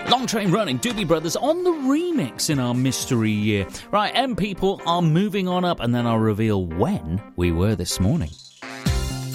Long Train Running, Doobie Brothers on the remix in our mystery year. Right, M people are moving on up, and then I'll reveal when we were this morning.